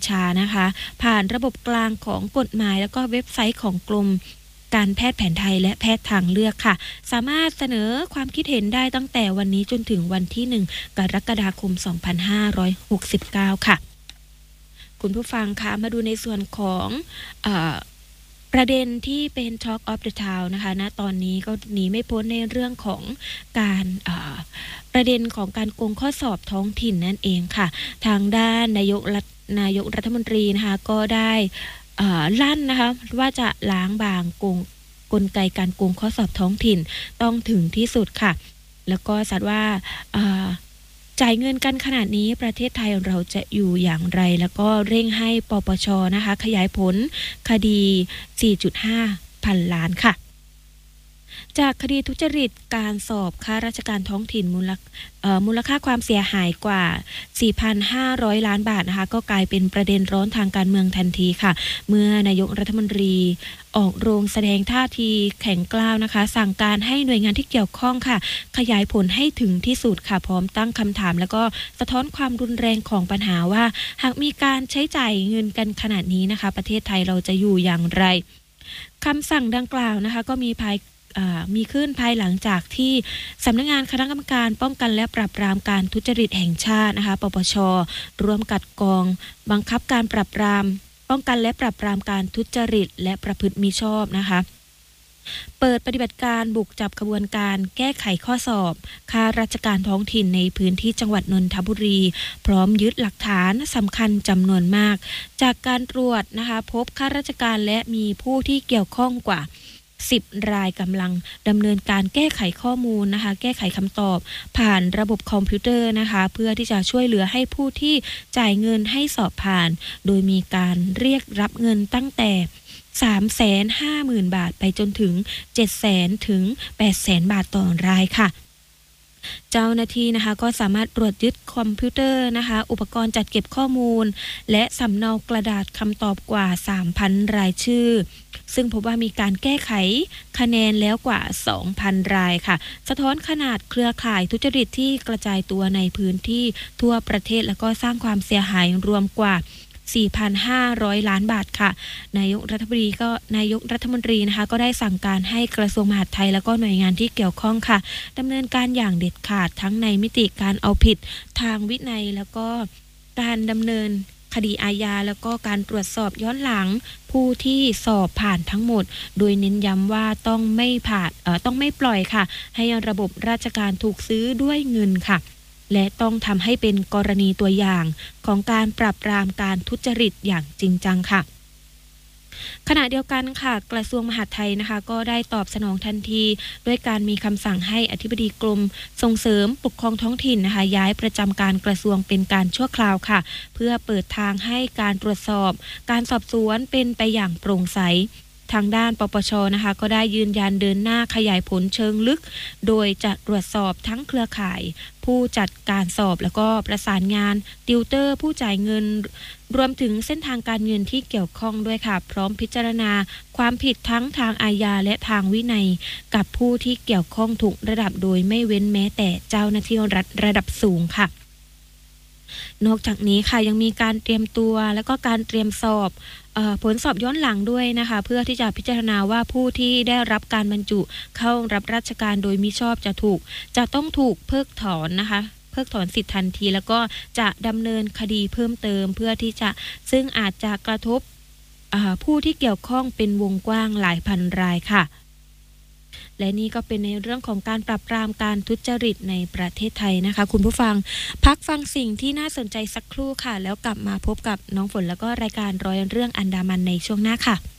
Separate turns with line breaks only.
ชานะคะผ่านระบบกลางของกฎหมายแล้วก็เว็บไซต์ของกรมการแพทย์แผนไทยและแพทย์ทางเลือกค่ะสามารถเสนอความคิดเห็นได้ตั้งแต่วันนี้จนถึงวันที่1 กรกฎาคม 2569 ค่ะคุณผู้ฟังคะมาดูในส่วนของประเด็นที่เป็น Talk of the Town นะคะณตอนนี้ก็หนีไม่พ้นในเรื่องของการประเด็นของการโกงข้อสอบท้องถิ่นนั่นเองค่ะทางด้านนายกรัฐมนตรีนะคะก็ได้ลั่นนะคะว่าจะล้างบางกลไกการโกงข้อสอบท้องถิ่นต้องถึงที่สุดค่ะแล้วก็สัตว์ว่าจ่ายเงินกันขนาดนี้ประเทศไทยเราจะอยู่อย่างไรแล้วก็เร่งให้ปปช.นะคะขยายผลคดี 4.5 พันล้านค่ะจากคดีทุจริตการสอบข้าราชการท้องถิ่นมูลค่าความเสียหายกว่า 4,500 ล้านบาทนะคะก็กลายเป็นประเด็นร้อนทางการเมืองทันทีค่ะเมื่อนายกรัฐมนตรีออกโรงแสดงท่าทีแข็งกร้าวนะคะสั่งการให้หน่วยงานที่เกี่ยวข้องค่ะขยายผลให้ถึงที่สุดค่ะพร้อมตั้งคำถามแล้วก็สะท้อนความรุนแรงของปัญหาว่าหากมีการใช้จ่ายเงินกันขนาดนี้นะคะประเทศไทยเราจะอยู่อย่างไรคำสั่งดังกล่าวนะคะก็มีขึ้นภายหลังจากที่สำนักงานคณะกรรมการป้องกันและปราบปรามการทุจริตแห่งชาตินะคะปปช.ร่วมกับกองบังคับการปราบปรามป้องกันและปราบปรามการทุจริตและประพฤติมิชอบนะคะเปิดปฏิบัติการบุกจับขบวนการแก้ไขข้อสอบข้าราชการท้องถิ่นในพื้นที่จังหวัดนนทบุรีพร้อมยึดหลักฐานสำคัญจำนวนมากจากการตรวจนะคะพบข้าราชการและมีผู้ที่เกี่ยวข้องกว่า10 รายกำลังดำเนินการแก้ไขข้อมูลนะคะแก้ไขคำตอบผ่านระบบคอมพิวเตอร์นะคะเพื่อที่จะช่วยเหลือให้ผู้ที่จ่ายเงินให้สอบผ่านโดยมีการเรียกรับเงินตั้งแต่ 350,000 บาทไปจนถึง 700,000 ถึง 800,000 บาทต่อรายค่ะเจ้าหน้าที่นะคะก็สามารถตรวจยึดคอมพิวเตอร์นะคะอุปกรณ์จัดเก็บข้อมูลและสำเนากระดาษคำตอบกว่า 3,000 รายชื่อซึ่งพบว่ามีการแก้ไขคะแนนแล้วกว่า 2,000 รายค่ะสะท้อนขนาดเครือข่ายทุจริตที่กระจายตัวในพื้นที่ทั่วประเทศแล้วก็สร้างความเสียหายรวมกว่า 4,500 ล้านบาทค่ะนายกรัฐมนตรีนะคะก็ได้สั่งการให้กระทรวงมหาดไทยแล้วก็หน่วยงานที่เกี่ยวข้องค่ะดำเนินการอย่างเด็ดขาดทั้งในมิติการเอาผิดทางวินัยแล้วก็การดำเนินคดีอาญาแล้วก็การตรวจสอบย้อนหลังผู้ที่สอบผ่านทั้งหมดโดยเน้นย้ำว่าต้องไม่ปล่อยค่ะให้ระบบราชการถูกซื้อด้วยเงินค่ะและต้องทำให้เป็นกรณีตัวอย่างของการปราบปรามการทุจริตอย่างจริงจังค่ะขณะเดียวกันค่ะกระทรวงมหาดไทยนะคะก็ได้ตอบสนองทันทีด้วยการมีคำสั่งให้อธิบดีกรมส่งเสริมปกครองท้องถิ่นนะคะย้ายประจำการกระทรวงเป็นการชั่วคราวค่ะเพื่อเปิดทางให้การตรวจสอบการสอบสวนเป็นไปอย่างโปร่งใสทางด้านปปช.นะคะก็ได้ยืนยันเดินหน้าขยายผลเชิงลึกโดยจะตรวจสอบทั้งเครือข่ายผู้จัดการสอบแล้วก็ประสานงานติวเตอร์ผู้จ่ายเงินรวมถึงเส้นทางการเงินที่เกี่ยวข้องด้วยค่ะพร้อมพิจารณาความผิดทั้งทางอาญาและทางวินัยกับผู้ที่เกี่ยวข้องทุกระดับโดยไม่เว้นแม้แต่เจ้าหน้าที่รัฐระดับสูงค่ะนอกจากนี้ค่ะยังมีการเตรียมตัวแล้วก็การเตรียมสอบผลสอบย้อนหลังด้วยนะคะเพื่อที่จะพิจารณาว่าผู้ที่ได้รับการบรรจุเข้ารับราชการโดยมิชอบจะต้องถูกเพิกถอนนะคะเพิกถอนสิทธิทันทีแล้วก็จะดำเนินคดีเพิ่มเติมเพื่อที่จะซึ่งอาจจะกระทบผู้ที่เกี่ยวข้องเป็นวงกว้างหลายพันรายค่ะและนี่ก็เป็นในเรื่องของการปราบปรามการทุจริตในประเทศไทยนะคะคุณผู้ฟังพักฟังสิ่งที่น่าสนใจสักครู่ค่ะแล้วกลับมาพบกับน้องฝนแล้วก็รายการร้อยเรื่องอันดามันในช่วงหน้าค่ะ